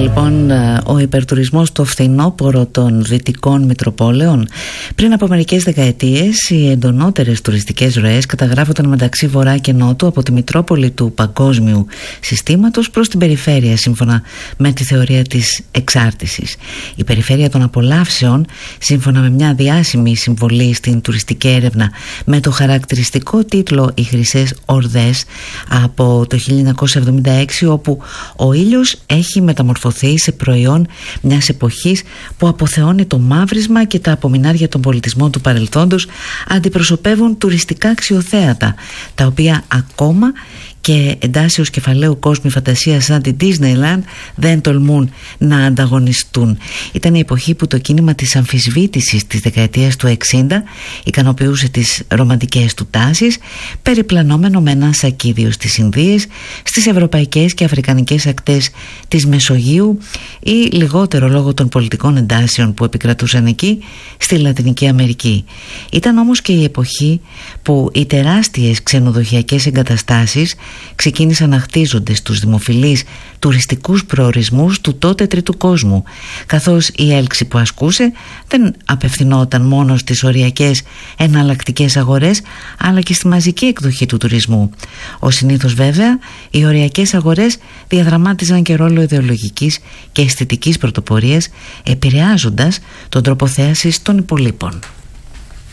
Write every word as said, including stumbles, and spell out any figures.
λοιπόν ο υπερτουρισμός στο φθινόπωρο των δυτικών Μητροπόλεων. Πριν από μερικές δεκαετίες, οι εντονότερες τουριστικές ροές καταγράφονταν μεταξύ Βορρά και Νότου από τη Μητρόπολη του παγκόσμιου συστήματος προς την περιφέρεια, σύμφωνα με τη θεωρία της εξάρτησης. Η περιφέρεια των απολαύσεων, σύμφωνα με μια διάσημη συμβολή στην τουριστική έρευνα με το χαρακτηριστικό τίτλο «Οι Χρυσές Ορδές» από το χίλια εννιακόσια εβδομήντα έξι, όπου ο ήλιος έχει μεταμορφωθεί σε προϊόν μιας εποχής που αποθεώνει το μαύρισμα και τα απομεινάρια των πολιτισμών του παρελθόντος, αντιπροσωπεύουν τουριστικά αξιοθέατα, τα οποία ακόμα και εντάσσεως κεφαλαίου κόσμου φαντασία σαν την Disneyland δεν τολμούν να ανταγωνιστούν. Ήταν η εποχή που το κίνημα της αμφισβήτησης της δεκαετίας του εξήντα ικανοποιούσε τις ρομαντικές του τάσεις, περιπλανόμενο με ένα σακίδιο στις Ινδίες, στις ευρωπαϊκές και αφρικανικές ακτές της Μεσογείου ή, λιγότερο λόγω των πολιτικών εντάσεων που επικρατούσαν εκεί, στη Λατινική Αμερική. Ήταν όμως και η εποχή που οι τεράστιες ξενοδοχειακές εγκαταστάσεις ξεκίνησαν να χτίζονται στους δημοφιλείς τουριστικούς προορισμούς του τότε τρίτου κόσμου, καθώς η έλξη που ασκούσε δεν απευθυνόταν μόνο στις οριακές εναλλακτικές αγορές, αλλά και στη μαζική εκδοχή του τουρισμού. Ως συνήθως βέβαια, οι οριακές αγορές διαδραμάτιζαν και ρόλο ιδεολογικής και αισθητικής πρωτοπορίας, επηρεάζοντας τον τρόπο θέασης των υπολείπων.